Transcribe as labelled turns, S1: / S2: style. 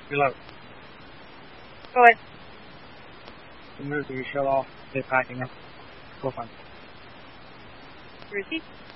S1: Hello.
S2: Go ahead.
S1: Move to shut off the packing up. Go fine.
S2: Ruthie?